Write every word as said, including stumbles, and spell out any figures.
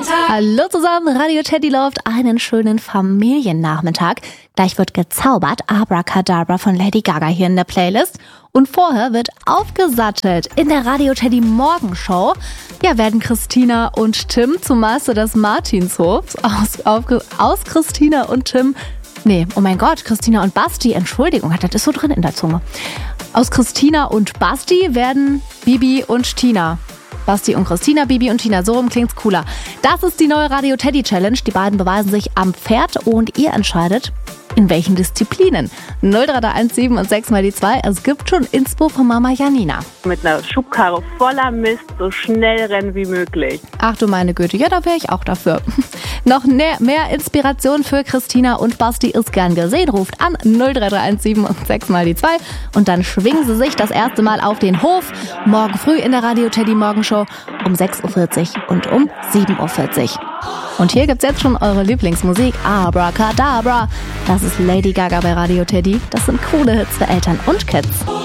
Familiennachmittag. Hallo zusammen, Radio Teddy läuft einen schönen Familiennachmittag. Gleich wird gezaubert, Abracadabra von Lady Gaga hier in der Playlist. Und vorher wird aufgesattelt in der Radio Teddy Morgenshow. Ja, werden Christina und Tim zum Meister des Martinshofs. Aus, auf, aus Christina und Tim... Nee, oh mein Gott, Christina und Basti, Entschuldigung, das ist so drin in der Zunge. Aus Christina und Basti werden Bibi und Tina. Basti und Christina, Bibi und Tina, so rum klingt's cooler. Das ist die neue Radio Teddy Challenge. Die beiden beweisen sich am Pferd und ihr entscheidet, in welchen Disziplinen. null drei drei eins sieben und sechs mal die zwei. Es gibt schon Inspo von Mama Janina. Mit einer Schubkarre voller Mist so schnell rennen wie möglich. Ach du meine Güte, ja, da wäre ich auch dafür. Noch mehr, mehr Inspiration für Christina und Basti ist gern gesehen. Ruft an null drei drei eins sieben und sechs mal die zwei und dann schwingen sie sich das erste Mal auf den Hof. Morgen früh in der Radio Teddy Morgenshow um sechs Uhr vierzig und um sieben Uhr vierzig. Und hier gibt's jetzt schon eure Lieblingsmusik, Abracadabra. Das ist Lady Gaga bei Radio Teddy. Das sind coole Hits für Eltern und Kids.